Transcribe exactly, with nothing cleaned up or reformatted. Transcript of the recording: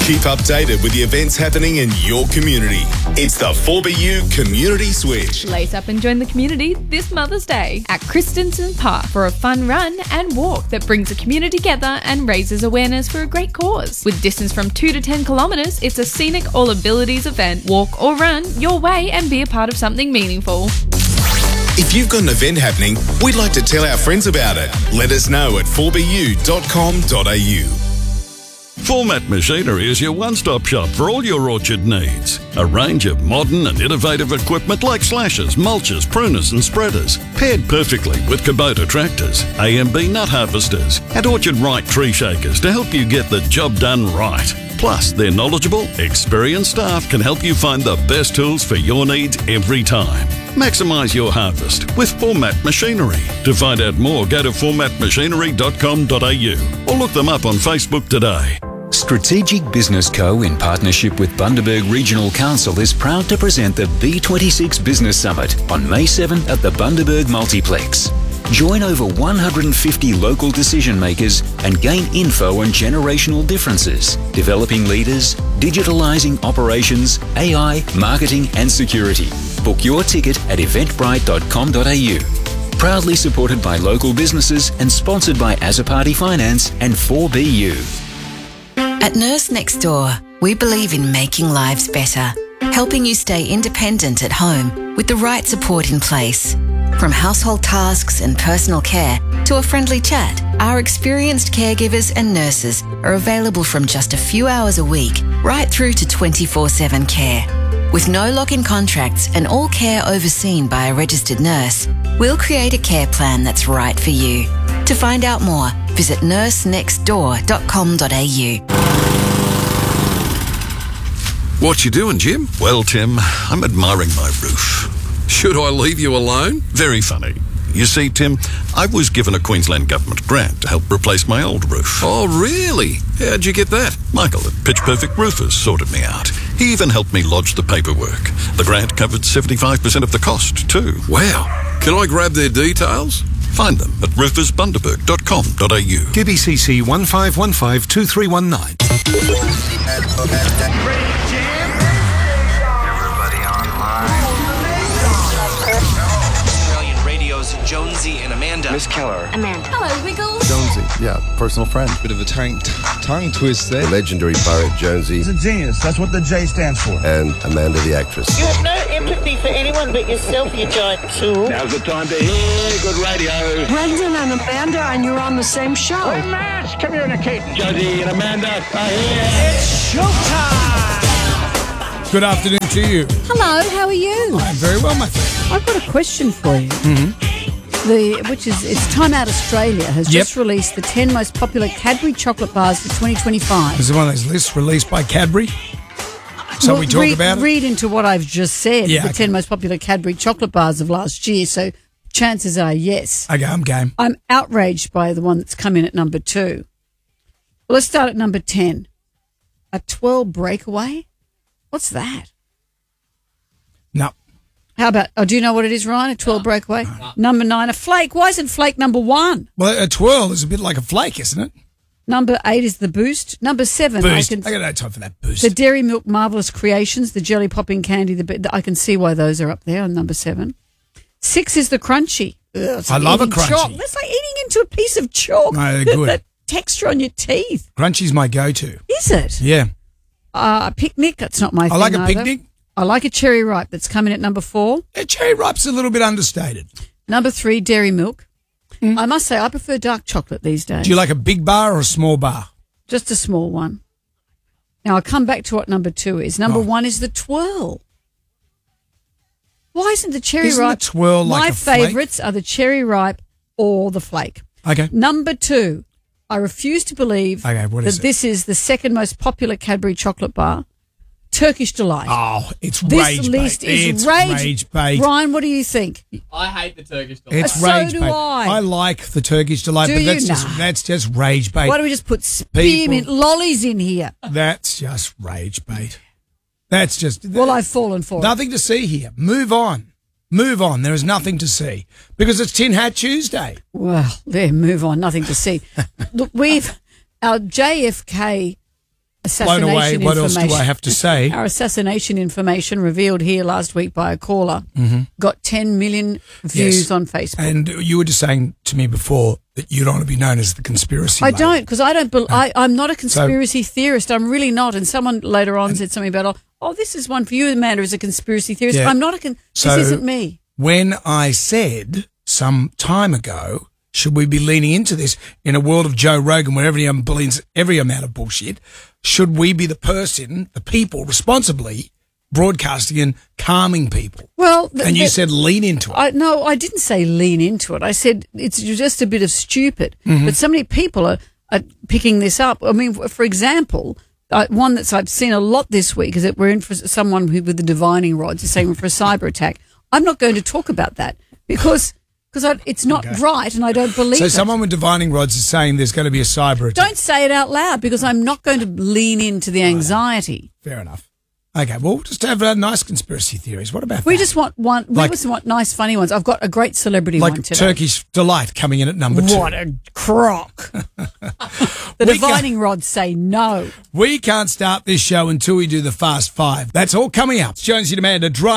Keep updated with the events happening in your community. It's the four B U Community Switch. Lace up and join the community this Mother's Day at Christensen Park for a fun run and walk that brings the community together and raises awareness for a great cause. With distance from two to ten kilometres, it's a scenic all abilities event. Walk or run your way and be a part of something meaningful. If you've got an event happening, we'd like to tell our friends about it. Let us know at four b u dot com dot a u. Format Machinery is your one-stop shop for all your orchard needs. A range of modern and innovative equipment like slashers, mulchers, pruners and spreaders, paired perfectly with Kubota tractors, A M B nut harvesters and Orchard Right tree shakers to help you get the job done right. Plus, their knowledgeable, experienced staff can help you find the best tools for your needs every time. Maximise your harvest with Format Machinery. To find out more, go to format machinery dot com dot a u or look them up on Facebook today. Strategic Business Co, in partnership with Bundaberg Regional Council, is proud to present the B twenty-six Business Summit on May seventh at the Bundaberg Multiplex. Join over one hundred fifty local decision makers and gain info on generational differences, developing leaders, digitalising operations, A I, marketing and security. Book your ticket at eventbrite dot com dot a u. Proudly supported by local businesses and sponsored by Azzopardi Finance and four B U. At Nurse Next Door, we believe in making lives better, helping you stay independent at home with the right support in place. From household tasks and personal care to a friendly chat, our experienced caregivers and nurses are available from just a few hours a week, right through to twenty-four seven care. With no lock-in contracts and all care overseen by a registered nurse, we'll create a care plan that's right for you. To find out more, visit nurse next door dot com dot a u. What you doing, Jim? Well, Tim, I'm admiring my roof. Should I leave you alone? Very funny. You see, Tim, I was given a Queensland Government grant to help replace my old roof. Oh, really? How'd you get that? Michael at Pitch Perfect Roofers sorted me out. He even helped me lodge the paperwork. The grant covered seventy-five percent of the cost, too. Wow. Can I grab their details? Find them at roofers bundaberg dot com dot a u. Q B C C one five one five two three one nine. Jonesy and Amanda. Miss Keller. Amanda. Hello, Wiggles. Jonesy, yeah, personal friend. Bit of a tongue, tongue twist there. The legendary poet Jonesy. He's a genius. That's what the J stands for. And Amanda, the actress. You have no empathy for anyone but yourself, you giant tool. Now's the time to hear good radio. Brendan and Amanda, and you're on the same show. We're mass communicating. Jonesy and Amanda are here. It's showtime. Good afternoon to you. Hello, how are you? I'm very well, my friend. I've got a question for you. Mm-hmm. The, which is, it's Time Out Australia has yep. just released the ten most popular Cadbury chocolate bars for twenty twenty-five. This is one of those lists released by Cadbury. So well, we talk read, about it? Read into what I've just said, yeah, the okay. ten most popular Cadbury chocolate bars of last year, so chances are yes. Okay, I'm game. I'm outraged by the one that's come in at number two. Let's start at number ten. A twirl breakaway? What's that? No. How about, oh, do you know what it is, Ryan? A twirl breakaway? No. Number nine, a flake. Why isn't flake number one? Well, a twirl is a bit like a flake, isn't it? Number eight is the boost. Number seven, boost. I, can, I got no time for that boost. The Dairy Milk Marvellous Creations, the jelly popping candy. The I can see why those are up there on number seven. Six is the crunchy. Ugh, I like love a eating crunchy. Chalk. That's like eating into a piece of chalk. No, they're good. That texture on your teeth. Crunchy's my go-to. Is it? Yeah. Uh, a picnic. That's not my I thing like a either. picnic. I like a cherry ripe that's coming at number four. A cherry ripe's a little bit understated. Number three, dairy milk. Mm. I must say, I prefer dark chocolate these days. Do you like a big bar or a small bar? Just a small one. Now, I'll come back to what number two is. Number oh. one is the twirl. Why isn't the cherry isn't ripe? The twirl like My a flake? favourites are the cherry ripe or the flake. Okay. Number two, I refuse to believe okay, what that is this is the second most popular Cadbury chocolate bar. Turkish Delight. Oh, it's this rage This list bait. is it's rage. rage bait. Ryan, what do you think? I hate the Turkish Delight. It's so rage do bait. I. I like the Turkish Delight, do but you? that's nah. just that's just rage bait. Why don't we just put spearmint People, lollies in here? That's just rage bait. That's just well, I've fallen for nothing it. to see here. Move on. Move on. There is nothing to see because it's Tin Hat Tuesday. Well, there, move on. Nothing to see. Look, we've our J F K assassination blown away. What else information. do I have to say? Our assassination information revealed here last week by a caller Mm-hmm. got ten million views Yes. on Facebook. And you were just saying to me before that you don't want to be known as the conspiracy I lady. don't, because I don't. Be- I, I'm not a conspiracy theorist. I'm really not. And someone later on said something about, oh, oh, this is one for you, Amanda, as a conspiracy theorist. Yeah. I'm not a. Con- So this isn't me. When I said some time ago, should we be leaning into this in a world of Joe Rogan where everyone believes every amount of bullshit? Should we be the person, the people, responsibly broadcasting and calming people? Well, th- and you th- said lean into it. I, no, I didn't say lean into it. I said it's just a bit of stupid. Mhm. But so many people are, are picking this up. I mean, for example, uh, one that's I've seen a lot this week is that we're in for someone who, with the divining rods is saying we're for a cyber attack. I'm not going to talk about that because because it's not Okay. right and I don't believe So it. someone with divining rods is saying there's going to be a cyber attack. Don't say it out loud because I'm not going to lean into the anxiety. Fair enough. Okay, well, just have uh, nice conspiracy theories. What about We that? just want one. We Like- just want nice, funny ones. I've got a great celebrity like one today. Turkish Delight coming in at number two. What a crock! The We divining rods say no. We can't start this show until we do the Fast Five. That's all coming up. It's Jonesy and Amanda. Drive